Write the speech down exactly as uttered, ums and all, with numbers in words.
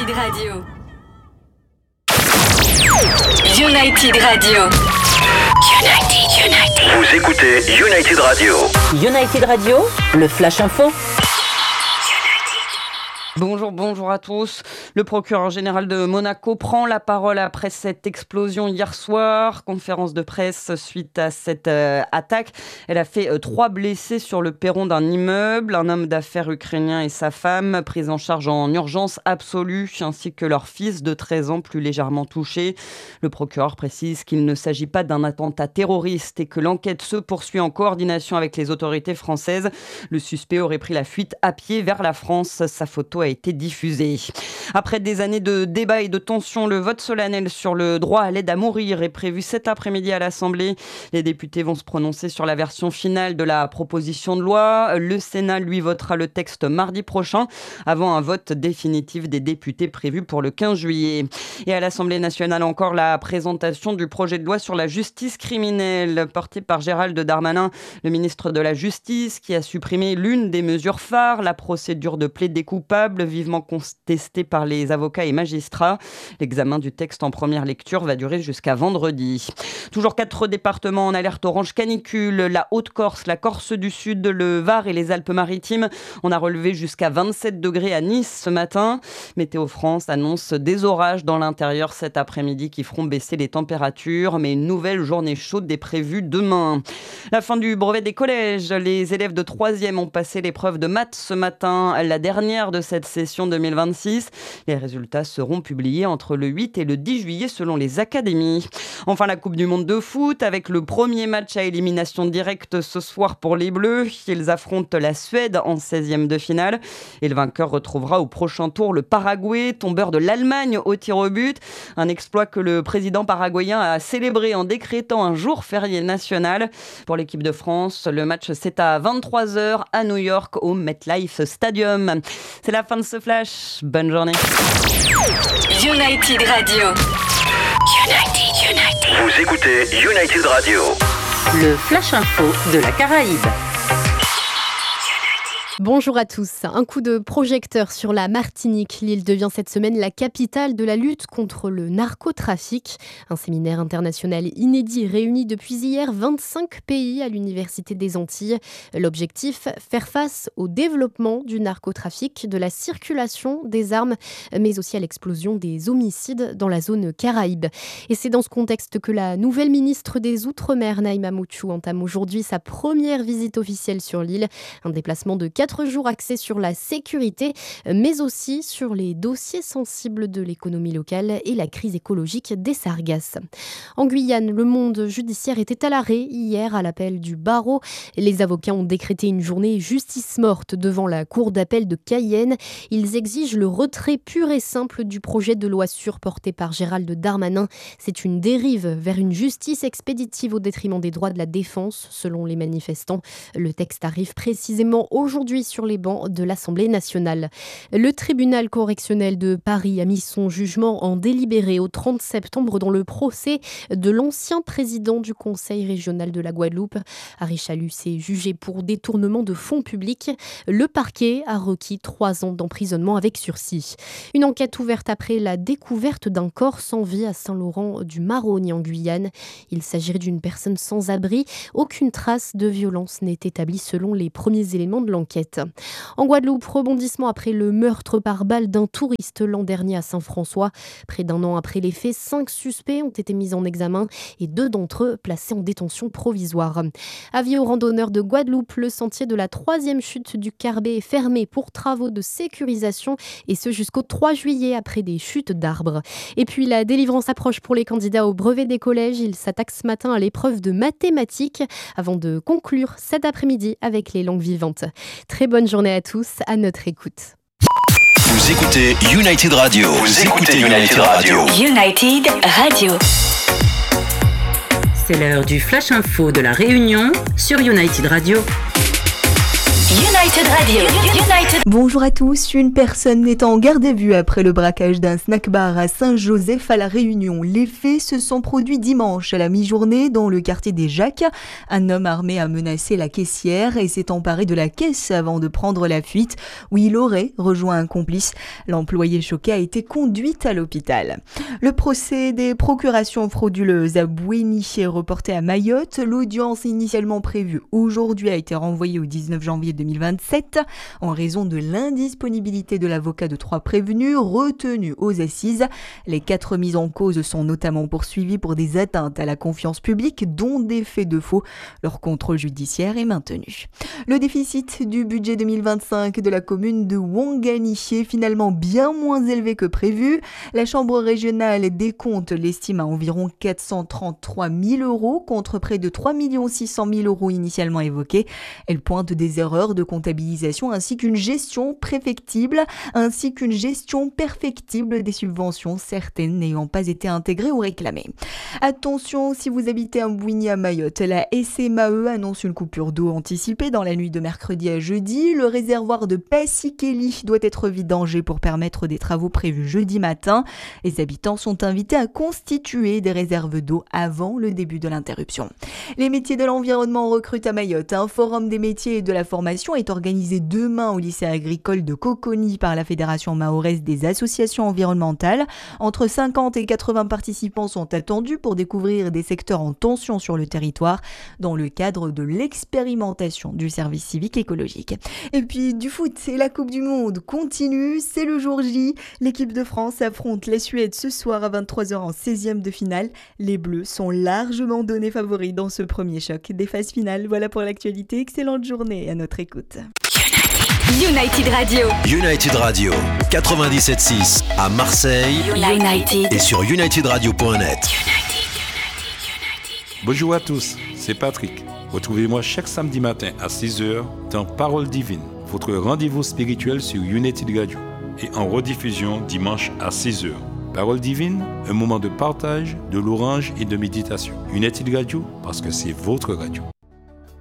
United Radio. United Radio. United, United. Vous écoutez United Radio. United Radio, le Flash Info. Bonjour, bonjour à tous. Le procureur général de Monaco prend la parole après cette explosion hier soir. Conférence de presse suite à cette euh, attaque. Elle a fait euh, trois blessés sur le perron d'un immeuble. Un homme d'affaires ukrainien et sa femme, pris en charge en urgence absolue, ainsi que leur fils de treize ans, plus légèrement touché. Le procureur précise qu'il ne s'agit pas d'un attentat terroriste et que l'enquête se poursuit en coordination avec les autorités françaises. Le suspect aurait pris la fuite à pied vers la France. Sa photo a a été diffusée. Après des années de débats et de tensions, le vote solennel sur le droit à l'aide à mourir est prévu cet après-midi à l'Assemblée. Les députés vont se prononcer sur la version finale de la proposition de loi. Le Sénat, lui, votera le texte mardi prochain, avant un vote définitif des députés prévu pour le quinze juillet. Et à l'Assemblée nationale encore, la présentation du projet de loi sur la justice criminelle, porté par Gérald Darmanin, le ministre de la Justice, qui a supprimé l'une des mesures phares, la procédure de plaidé coupable, vivement contesté par les avocats et magistrats. L'examen du texte en première lecture va durer jusqu'à vendredi. Toujours quatre départements en alerte orange canicule, la Haute-Corse, la Corse du Sud, le Var et les Alpes-Maritimes. On a relevé jusqu'à vingt-sept degrés à Nice ce matin. Météo France annonce des orages dans l'intérieur cet après-midi qui feront baisser les températures, mais une nouvelle journée chaude est prévue demain. La fin du brevet des collèges. Les élèves de troisième ont passé l'épreuve de maths ce matin, la dernière de cette session deux mille vingt-six. Les résultats seront publiés entre le huit et le dix juillet selon les académies. Enfin, la Coupe du Monde de foot avec le premier match à élimination directe ce soir pour les Bleus. Ils affrontent la Suède en seizième de finale et le vainqueur retrouvera au prochain tour le Paraguay, tombeur de l'Allemagne au tir au but. Un exploit que le président paraguayen a célébré en décrétant un jour férié national. Pour l'équipe de France, le match c'est à vingt-trois heures à New York au MetLife Stadium. C'est la fin de ce flash. Bonne journée. United Radio. United, United. Vous écoutez United Radio. Le Flash Info de la Caraïbe. Bonjour à tous. Un coup de projecteur sur la Martinique. L'île devient cette semaine la capitale de la lutte contre le narcotrafic. Un séminaire international inédit réunit depuis hier vingt-cinq pays à l'Université des Antilles. L'objectif, faire face au développement du narcotrafic, de la circulation des armes, mais aussi à l'explosion des homicides dans la zone Caraïbe. Et c'est dans ce contexte que la nouvelle ministre des Outre-mer, Naïma Mouchou, entame aujourd'hui sa première visite officielle sur l'île. Un déplacement de quatre jours axés sur la sécurité, mais aussi sur les dossiers sensibles de l'économie locale et la crise écologique des sargasses. En Guyane, le monde judiciaire était à l'arrêt hier à l'appel du barreau. Les avocats ont décrété une journée justice morte devant la cour d'appel de Cayenne. Ils exigent le retrait pur et simple du projet de loi sûre porté par Gérald Darmanin. C'est une dérive vers une justice expéditive au détriment des droits de la défense, selon les manifestants. Le texte arrive précisément aujourd'hui sur les bancs de l'Assemblée nationale. Le tribunal correctionnel de Paris a mis son jugement en délibéré au trente septembre dans le procès de l'ancien président du Conseil régional de la Guadeloupe. Harry Chalus est jugé pour détournement de fonds publics. Le parquet a requis trois ans d'emprisonnement avec sursis. Une enquête ouverte après la découverte d'un corps sans vie à Saint-Laurent-du-Maroni en Guyane. Il s'agirait d'une personne sans abri. Aucune trace de violence n'est établie selon les premiers éléments de l'enquête. En Guadeloupe, rebondissement après le meurtre par balle d'un touriste l'an dernier à Saint-François. Près d'un an après les faits, cinq suspects ont été mis en examen et deux d'entre eux placés en détention provisoire. Avis aux randonneurs de Guadeloupe, le sentier de la troisième chute du Carbet est fermé pour travaux de sécurisation et ce jusqu'au trois juillet après des chutes d'arbres. Et puis la délivrance approche pour les candidats au brevet des collèges. Ils s'attaquent ce matin à l'épreuve de mathématiques avant de conclure cet après-midi avec les langues vivantes. Très bonne journée à tous, à notre écoute. Vous écoutez United Radio. Vous écoutez United Radio. United Radio. C'est l'heure du Flash Info de la Réunion sur United Radio. United Radio. United. Bonjour à tous. Une personne est en garde à vue après le braquage d'un snack-bar à Saint-Joseph à La Réunion. Les faits se sont produits dimanche à la mi-journée dans le quartier des Jacques. Un homme armé a menacé la caissière et s'est emparé de la caisse avant de prendre la fuite où il aurait rejoint un complice. L'employé choqué a été conduit à l'hôpital. Le procès des procurations frauduleuses à Bouéni est reporté à Mayotte. L'audience initialement prévue aujourd'hui a été renvoyée au dix-neuf janvier deux mille vingt-sept en raison de l'indisponibilité de l'avocat de trois prévenus retenus aux assises. Les quatre mises en cause sont notamment poursuivis pour des atteintes à la confiance publique, dont des faits de faux. Leur contrôle judiciaire est maintenu. Le déficit du budget deux mille vingt-cinq de la commune de Ouangani est finalement bien moins élevé que prévu. La Chambre régionale des comptes l'estime à environ quatre cent trente-trois mille euros contre près de trois millions six cent mille euros initialement évoqués. Elle pointe des erreurs de comptabilisation ainsi qu'une gestion préfectible, ainsi qu'une gestion perfectible des subventions, certaines n'ayant pas été intégrées ou réclamées. Attention, si vous habitez à Bouéni à Mayotte, la S M A E annonce une coupure d'eau anticipée dans la nuit de mercredi à jeudi. Le réservoir de Passikeli doit être vidangé pour permettre des travaux prévus jeudi matin. Les habitants sont invités à constituer des réserves d'eau avant le début de l'interruption. Les métiers de l'environnement recrutent à Mayotte. Un forum des métiers et de la formation est organisé demain au lycée agricole de Coconi par la Fédération mahoraise des associations environnementales. Entre cinquante et quatre-vingts participants sont attendus pour découvrir des secteurs en tension sur le territoire dans le cadre de l'expérimentation du service civique écologique. Et puis du foot, et la Coupe du Monde continue, c'est le jour J. L'équipe de France affronte la Suède ce soir à vingt-trois heures en seizième de finale. Les Bleus sont largement donnés favoris dans ce premier choc des phases finales. Voilà pour l'actualité. Excellente journée à notre écoute. United Radio. United Radio, quatre-vingt-dix-sept six à Marseille United. et sur united radio point net. Bonjour à tous, c'est Patrick. Retrouvez-moi chaque samedi matin à six heures dans Parole Divine, votre rendez-vous spirituel sur United Radio et en rediffusion dimanche à six heures. Parole Divine, un moment de partage, de louange et de méditation. United Radio, parce que c'est votre radio.